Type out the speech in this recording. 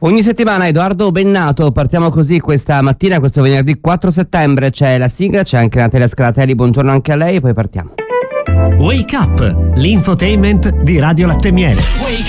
Ogni settimana Edoardo Bennato, partiamo così questa mattina, questo venerdì 4 settembre, c'è la sigla, c'è anche Natalia Scalatelli, buongiorno anche a lei e poi partiamo. Wake Up, l'infotainment di Radio Latte Miele.